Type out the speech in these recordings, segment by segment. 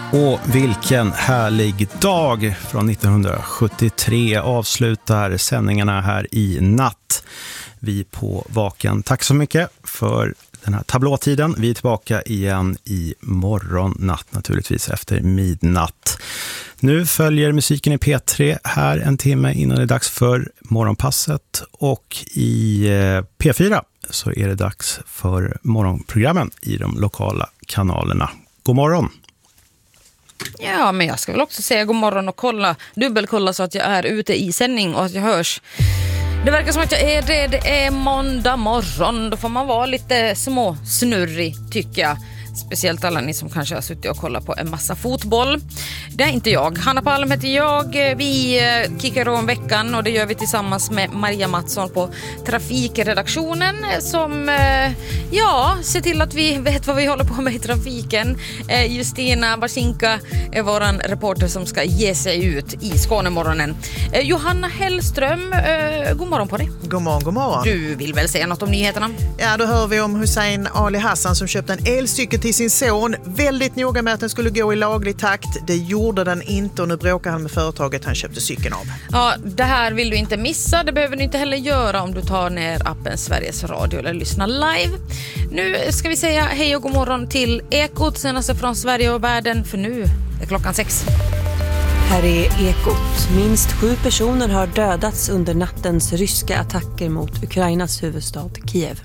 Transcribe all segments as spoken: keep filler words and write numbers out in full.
Och vilken härlig dag från nittonhundrasjuttiotre avslutar sändningarna här i natt. Vi på Vaken. Tack så mycket för den här tablåtiden. Vi är tillbaka igen i morgon natt naturligtvis efter midnatt. Nu följer musiken i P tre här en timme innan det är dags för morgonpasset, och i P fyra så är det dags för morgonprogrammen i de lokala kanalerna. God morgon! Ja, men jag ska väl också säga god morgon och kolla, dubbelkolla så att jag är ute i sändning och att jag hörs. Det verkar som att jag är det, det är måndag morgon. Då får man vara lite små snurrig, tycker jag. Speciellt alla ni som kanske har suttit och kollat på en massa fotboll. Det är inte jag. Hanna Palm heter jag. Vi kickar om veckan och det gör vi tillsammans med Maria Mattsson på trafikredaktionen som, ja, ser till att vi vet vad vi håller på med i trafiken. Justina Barsinka är våran reporter som ska ge sig ut i Skånemorgonen. Johanna Hellström, god morgon på dig. God morgon, god morgon. Du vill väl säga något om nyheterna? Ja, då hör vi om Hussein Ali Hassan som köpte en elcykel till sin son. Väldigt noga med att den skulle gå i laglig takt. Det gjorde den inte och nu bråkar han med företaget han köpte cykeln av. Ja, det här vill du inte missa. Det behöver du inte heller göra om du tar ner appen Sveriges Radio eller lyssnar live. Nu ska vi säga hej och god morgon till Ekot, senaste från Sverige och världen, för nu är klockan sex. Här är Ekot. Minst sju personer har dödats under nattens ryska attacker mot Ukrainas huvudstad Kiev.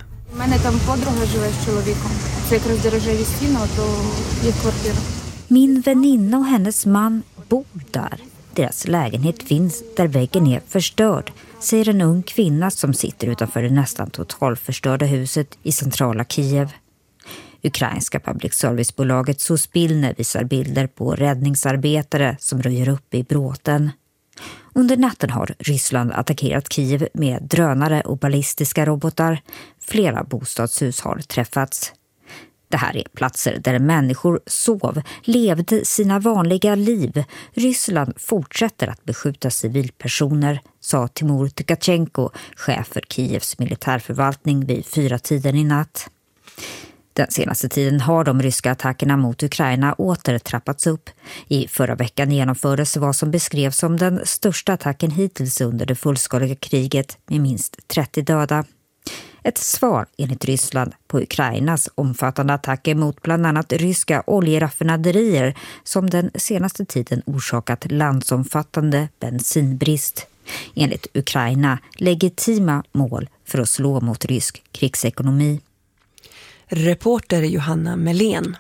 Min väninna och hennes man bor där. Deras lägenhet finns där väggen är förstörd, säger en ung kvinna som sitter utanför det nästan totalförstörda huset i centrala Kiev. Ukrainska public service-bolaget Suspilne visar bilder på räddningsarbetare som röjer upp i bråten. Under natten har Ryssland attackerat Kiev med drönare och ballistiska robotar. Flera bostadshus har träffats. Det här är platser där människor sov, levde sina vanliga liv. Ryssland fortsätter att beskjuta civilpersoner, sa Timur Tkachenko, chef för Kievs militärförvaltning vid fyra tiden i natt. Den senaste tiden har de ryska attackerna mot Ukraina åter trappats upp. I förra veckan genomfördes vad som beskrevs som den största attacken hittills under det fullskaliga kriget med minst trettio döda. Ett svar enligt Ryssland på Ukrainas omfattande attacker mot bland annat ryska oljeraffinaderier som den senaste tiden orsakat landsomfattande bensinbrist. Enligt Ukraina legitima mål för att slå mot rysk krigsekonomi. Reporter Johanna Melén.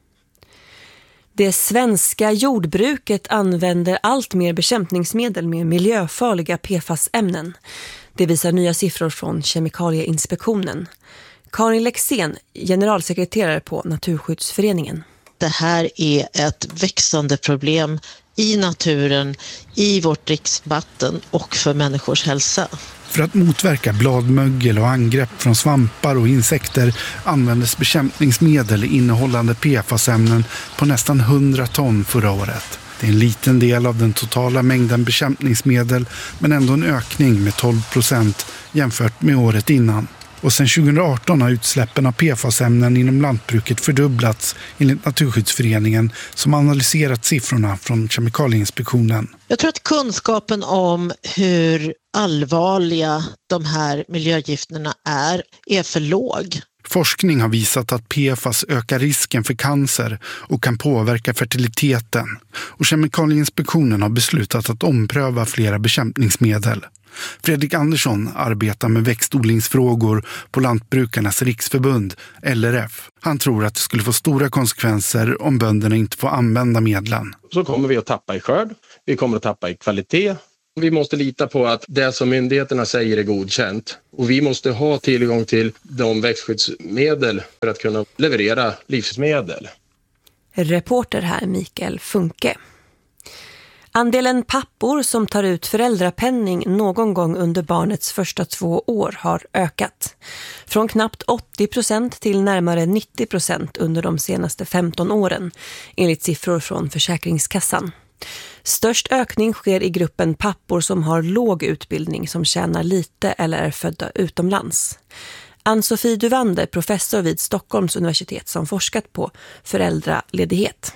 Det svenska jordbruket använder allt mer bekämpningsmedel med miljöfarliga P F A S-ämnen. Det visar nya siffror från Kemikalieinspektionen. Karin Lexén, generalsekreterare på Naturskyddsföreningen. Det här är ett växande problem i naturen, i vårt dricksvatten och för människors hälsa. För att motverka bladmögel och angrepp från svampar och insekter användes bekämpningsmedel innehållande P F A S-ämnen på nästan hundra ton förra året. Det är en liten del av den totala mängden bekämpningsmedel, men ändå en ökning med tolv procent jämfört med året innan. Och sedan tjugoarton har utsläppen av P F A S-ämnen inom lantbruket fördubblats enligt Naturskyddsföreningen som analyserat siffrorna från Kemikalieinspektionen. Jag tror att kunskapen om hur allvarliga de här miljögifterna är är för låg. Forskning har visat att P F A S ökar risken för cancer och kan påverka fertiliteten. Och Kemikalieinspektionen har beslutat att ompröva flera bekämpningsmedel. Fredrik Andersson arbetar med växtodlingsfrågor på Lantbrukarnas riksförbund, L R F. Han tror att det skulle få stora konsekvenser om bönderna inte får använda medlen. Så kommer vi att tappa i skörd, vi kommer att tappa i kvalitet. Vi måste lita på att det som myndigheterna säger är godkänt. Och vi måste ha tillgång till de växtskyddsmedel för att kunna leverera livsmedel. Reporter här Mikael Funke. Andelen pappor som tar ut föräldrapenning någon gång under barnets första två år har ökat. Från knappt åttio procent till närmare nittio procent under de senaste femton åren, enligt siffror från Försäkringskassan. Störst ökning sker i gruppen pappor som har låg utbildning, som tjänar lite eller är födda utomlands. Ann-Sofie Duvander, professor vid Stockholms universitet som forskat på föräldraledighet.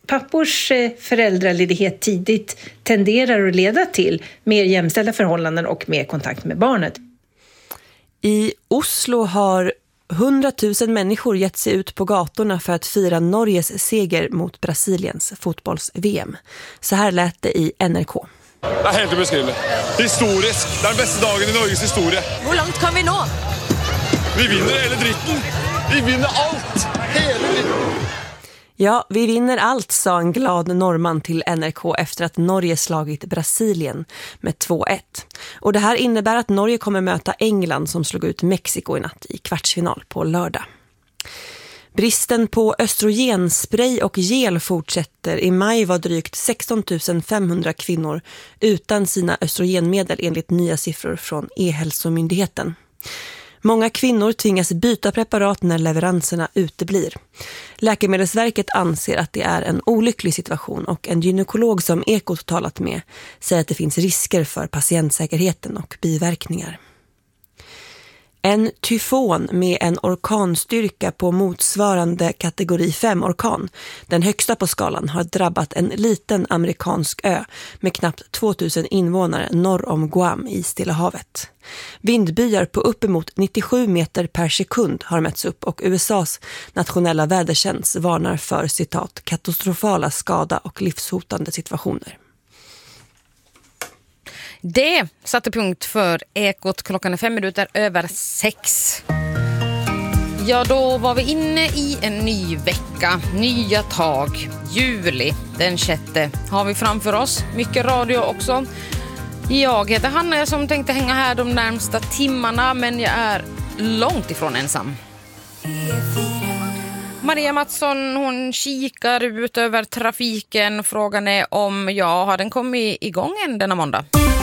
pappors föräldraledighet tidigt tenderar att leda till mer jämställda förhållanden och mer kontakt med barnet. I Oslo har hundratusen människor gett sig ut på gatorna för att fira Norges seger mot Brasiliens fotbolls-V M. Så här lät det i N R K. Det är helt obeskrivligt. Historisk. Det är den bästa dagen i Norges historia. Hur långt kan vi nå? Vi vinner hela dritten. Vi vinner allt. Hela dritten. Ja, vi vinner allt, sa en glad norrman till N R K efter att Norge slagit Brasilien med två ett. Och det här innebär att Norge kommer möta England som slog ut Mexiko i natt i kvartsfinal på lördag. Bristen på östrogenspray och gel fortsätter. I maj var drygt sexton tusen femhundra kvinnor utan sina östrogenmedel enligt nya siffror från E-hälsomyndigheten. Många kvinnor tvingas byta preparat när leveranserna uteblir. Läkemedelsverket anser att det är en olycklig situation och en gynekolog som Ekot talat med säger att det finns risker för patientsäkerheten och biverkningar. En tyfon med en orkanstyrka på motsvarande kategori fem-orkan, den högsta på skalan, har drabbat en liten amerikansk ö med knappt tvåtusen invånare norr om Guam i Stilla havet. Vindbyar på uppemot nittiosju meter per sekund har mätts upp och U S A:s nationella vädertjänst varnar för citat katastrofala skada och livshotande situationer. Det satte punkt för Ekot. Klockan är fem minuter över sex. Ja, då var vi inne i en ny vecka. Nya tag. Juli den sjätte har vi framför oss. Mycket radio också. Jag heter Hanna som tänkte hänga här de närmsta timmarna, men jag är långt ifrån ensam. Maria Mattsson, hon kikar ut över trafiken. Frågan är om jag har den kommit igång än denna måndag.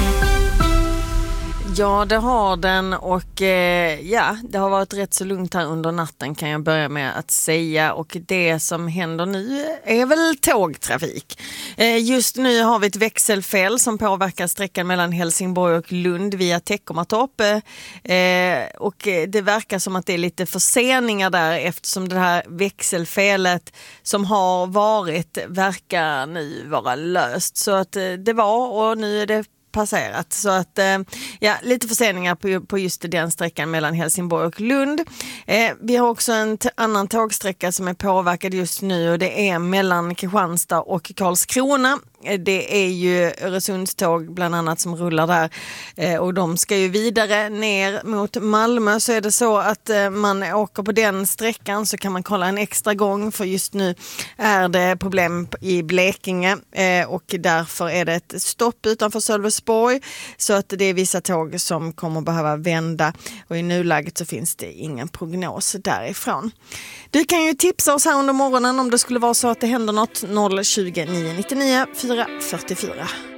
Ja, det har den och eh, ja, det har varit rätt så lugnt här under natten kan jag börja med att säga, och det som händer nu är väl tågtrafik. Eh, just nu har vi ett växelfel som påverkar sträckan mellan Helsingborg och Lund via Teckomatorp eh, och det verkar som att det är lite förseningar där eftersom det här växelfelet som har varit verkar nu vara löst, så att eh, det var och nu är det passerat. Så att ja, lite förseningar på, på just den sträckan mellan Helsingborg och Lund. Eh, vi har också en t- annan tågsträcka som är påverkad just nu och det är mellan Kristianstad och Karlskrona. Det är ju Öresundståg bland annat som rullar där eh, och de ska ju vidare ner mot Malmö. Så är det så att eh, man åker på den sträckan så kan man kolla en extra gång, för just nu är det problem i Blekinge eh, och därför är det ett stopp utanför Sölvesborg, så att det är vissa tåg som kommer behöva vända och i nuläget så finns det ingen prognos därifrån. Du kan ju tipsa oss här under morgonen om det skulle vara så att det händer något. Noll tjugo nio nittionio fyra fyrtiofyra.